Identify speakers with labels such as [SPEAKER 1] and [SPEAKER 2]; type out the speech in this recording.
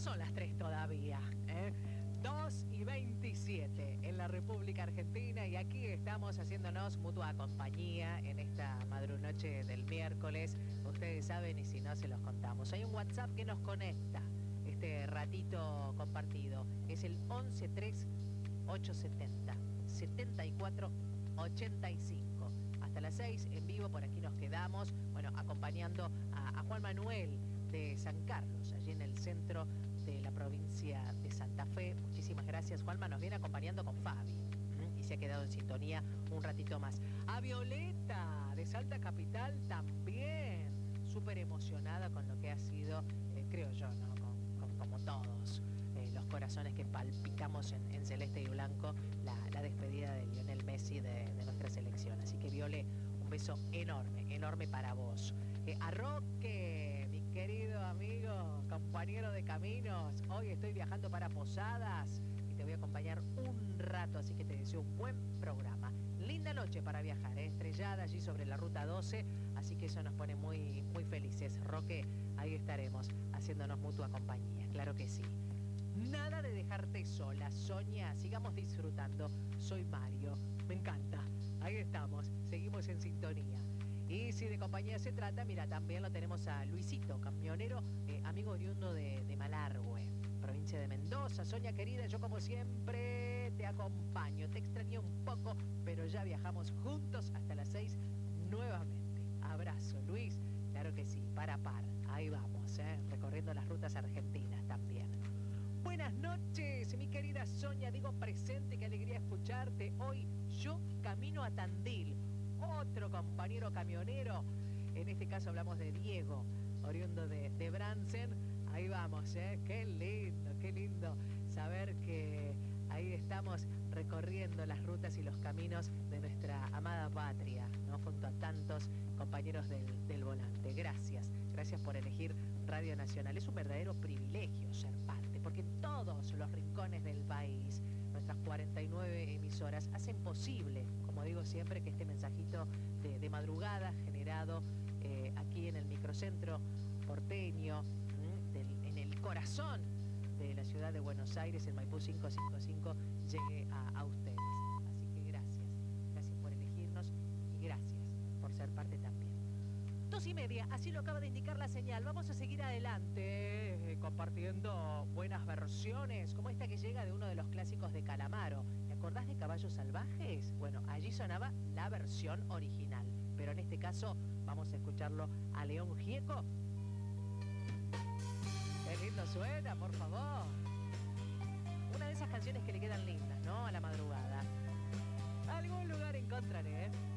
[SPEAKER 1] son las 3 todavía, ¿eh? 2:27 en la República Argentina y aquí estamos haciéndonos mutua compañía en esta madrunoche del miércoles. Ustedes saben y si no se los contamos. Hay un WhatsApp que nos conecta este ratito compartido. Es el 113870 7485. Hasta las 6 en vivo por aquí nos quedamos. Bueno, acompañando a Juan Manuel de San Carlos, allí en el centro de la provincia de Santa Fe. Muchísimas gracias, Juanma. Nos viene acompañando con Fabi y se ha quedado en sintonía un ratito más. A Violeta de Salta Capital también, súper emocionada con lo que ha sido, creo yo, ¿no? Como todos los corazones que palpitamos en celeste y blanco, la despedida de Lionel Messi de nuestra selección. Así que, Viole, un beso enorme, enorme para vos. A Roque, mi querido amigo, compañero de caminos, hoy estoy viajando para Posadas y te voy a acompañar un rato, así que te deseo un buen programa. Linda noche para viajar, estrellada allí sobre la ruta 12, así que eso nos pone muy, muy felices. Roque, ahí estaremos haciéndonos mutua compañía, claro que sí. Nada de dejarte sola, Sonia, sigamos disfrutando. Soy Mario, me encanta, ahí estamos, seguimos en sintonía. Y si de compañía se trata, mira, también lo tenemos a Luisito, camionero, amigo oriundo de Malargüe, provincia de Mendoza. Sonia querida, yo como siempre te acompaño, te extrañé un poco, pero ya viajamos juntos hasta las 6 nuevamente. Abrazo, Luis, claro que sí, par a par, ahí vamos, recorriendo las rutas argentinas también. Buenas noches, mi querida Sonia, digo presente, qué alegría escucharte. Hoy yo camino a Tandil, otro compañero camionero, en este caso hablamos de Diego, oriundo de Bransen. Ahí vamos, qué lindo saber que ahí estamos recorriendo las rutas y los caminos de nuestra amada patria, ¿no? Junto a tantos compañeros del volante. Gracias por elegir Radio Nacional. Es un verdadero privilegio ser parte, porque en todos los rincones del país, nuestras 49 emisoras hacen posible, como digo siempre, que este mensajito de madrugada generado aquí en el microcentro porteño, en el corazón de la ciudad de Buenos Aires, en Maipú 555, llegue a ustedes. Así que gracias por elegirnos y gracias por ser parte también. 2:30, así lo acaba de indicar la señal. Vamos a seguir adelante compartiendo buenas versiones, como esta que llega de uno de los clásicos de Calamaro. ¿Te acordás de Caballos Salvajes? Bueno, allí sonaba la versión original, pero en este caso vamos a escucarlo a León Gieco. Qué lindo suena, por favor. Una de esas canciones que le quedan lindas, ¿no? A la madrugada. Algún lugar encontraré,